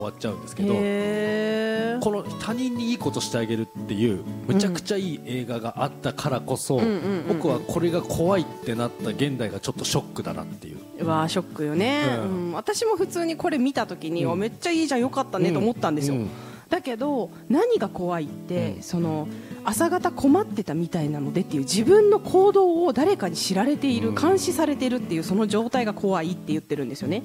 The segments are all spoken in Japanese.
終わっちゃうんですけど、 へー。 この他人にいいことしてあげるっていうむちゃくちゃいい映画があったからこそ、僕はこれが怖いってなった現代がちょっとショックだなっていう。 うわー、ショックよね、私も普通にこれ見た時に、めっちゃいいじゃん、よかったねと思ったんですよ、だけど何が怖いって、その朝方困ってたみたいなのでっていう自分の行動を誰かに知られている、監視されているっていうその状態が怖いって言ってるんですよね。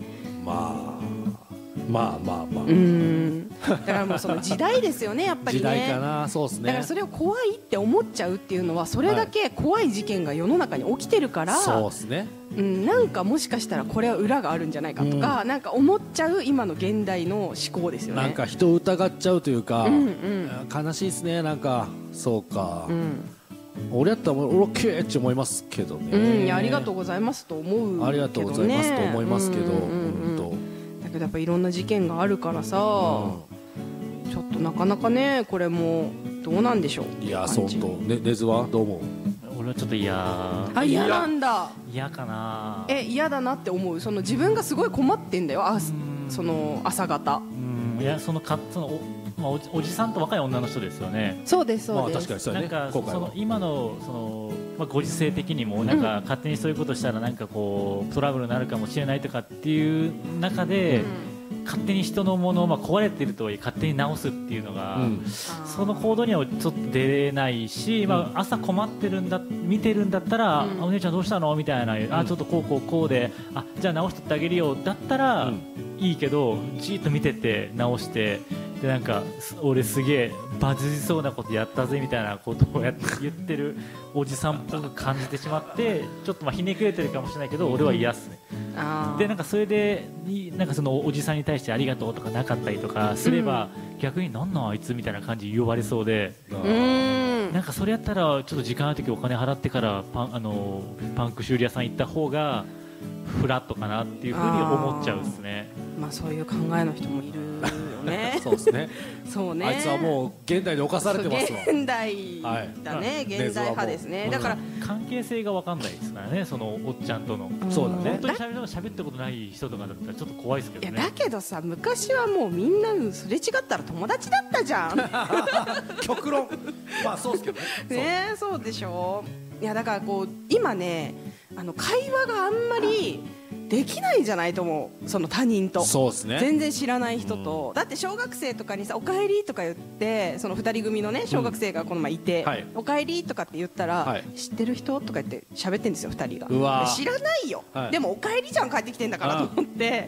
だからもうその時代ですよね、やっぱりね。 時代かな。そうですね。 だからそれを怖いって思っちゃうっていうのはそれだけ怖い事件が世の中に起きてるから、 そうですね。 なんかもしかしたらこれは裏があるんじゃないかとか、なんか思っちゃう今の現代の思考ですよね。 なんか人を疑っちゃうというか、悲しいですね。なんかそうか、俺やったら俺オッケーって思いますけどね。 ありがとうございますと思うけどね。 ありがとうございますと思いますけど、 だけどやっぱいろんな事件があるからさ、ちょっとなかなかね、これもどうなんでしょう。 いや、そうとね、根津はどう思う？ 俺はちょっと嫌なんだ。 嫌かな。 嫌だなって思う。その自分がすごい困ってんだよ、その朝方。 いや、おじさんと若い女の人ですよね。 そうですそうです。 確かにそうね。 なんかその今のご時世的にもなんか勝手にそういうことしたらなんかこうトラブルになるかもしれないとかっていう中で、勝手に人のものを壊れてるとはいえ勝手に直すっていうのが、その行動にはちょっと出れないし、朝困ってる見てるんだったら、お姉ちゃんどうしたのみたいな、ちょっとこうで、じゃあ直してってあげるよだったらいいけど、じーっと見てて直して、でなんか俺すげえバズりそうなことやったぜみたいなことを言ってるおじさんっぽく感じてしまって、ちょっとひねくれてるかもしれないけど俺は嫌っすね。でなんかそれでなんかそのおじさんに対してありがとうとかなかったりとかすれば、逆になんなんあいつみたいな感じで言われそうで、なんかそれやったらちょっと時間ある時お金払ってからパンク修理屋さん行った方がフラットかなっていうふうに思っちゃうですね。 そういう考えの人もいるよね。 そうですね。 そうね。 あいつはもう現代で侵されてますわ。 現代だね、現代派ですね。だから関係性が分かんないですからね、そのおっちゃんとの。 そうだね。 本当に喋ったことない人とかだったらちょっと怖いですけどね。 だけどさ、昔はもうみんなすれ違ったら友達だったじゃん。 極論。そうですけどね。 ね、そうでしょ。いやだからこう今ね、会話があんまりできないんじゃないと思う、その他人と。 そうですね。 全然知らない人と、だって小学生とかにさ、おかえりとか言って、その2人組のね小学生がこの前いて、おかえりとかって言ったら、知ってる人とか言って喋ってんですよ、2人が。知らないよ、でもおかえりじゃん、帰ってきてんだからと思って、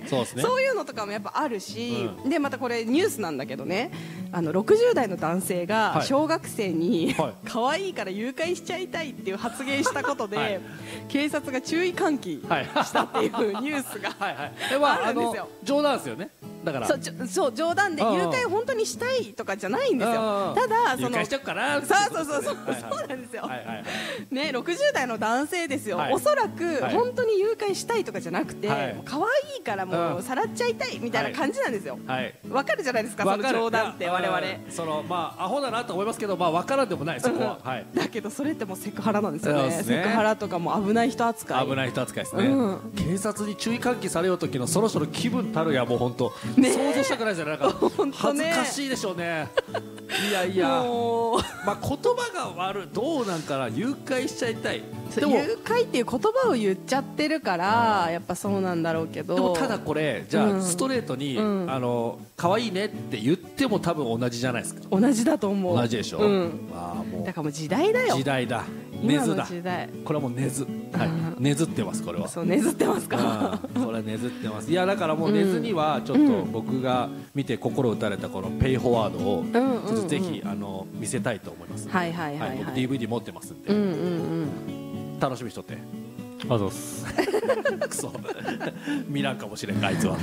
そういうのとかもやっぱあるし、でまたこれニュースなんだけどね、60代の男性が小学生に可愛いから誘拐しちゃいたいっていう発言したことで、警察が注意喚起したっていうニュースがあるんですよ。 冗談ですよね。だからそう冗談で、誘拐本当にしたいとかじゃないんですよ。ただ誘拐しちゃうかな。 そうなんですよね。60代の男性ですよ。おそらく本当に誘拐したいとかじゃなくて、可愛いからもうさらっちゃいたいみたいな感じなんですよ。わかるじゃないですか、その冗談って我々。 アホだなと思いますけど、わからんでもない、そこは。 だけどそれってもうセクハラなんですよね。セクハラとかも危ない人扱い。 危ない人扱いですね。警察に注意喚起されよう時のそろそろ気分たるや、もう本当想像したくないですよね。なんか恥ずかしいでしょうね。いやいや、言葉が悪い、どうなんかな、誘拐しちゃいたい。 でも誘拐っていう言葉を言っちゃってるからやっぱそうなんだろうけど、 でもただこれじゃあストレートに可愛いねって言っても多分同じじゃないですか。 同じだと思う。 同じでしょ。 だからもう時代だよ。 時代だ。根津だ。これはもう根津。根津ってます、これは。 そう、根津ってますか。 これは根津ってます。いやだからもう根津にはちょっと僕が見て心打たれたこのペイフォワードをちょっとぜひ見せたいと思います。 はいはいはい。 僕 DVD 持ってますんで。楽しみにしとって。 あざっす。 クソ。見らんかもしれんか、あいつは。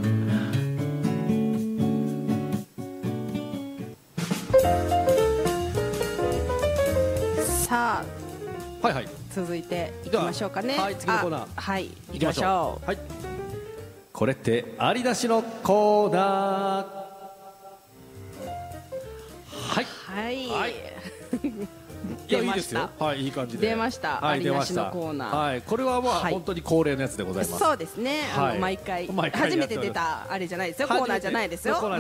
さあ、 はいはい、 続いていきましょうかね。 はい、次のコーナー、 はい、いきましょう。 はい、これってありだしのコーナー。はい、 はい、出ました。 はい、いい感じで出ました。ありだしのコーナー。 はい、これは本当に恒例のやつでございます。 そうですね。毎回初めて出たあれじゃないですよ。コーナーじゃないですよ。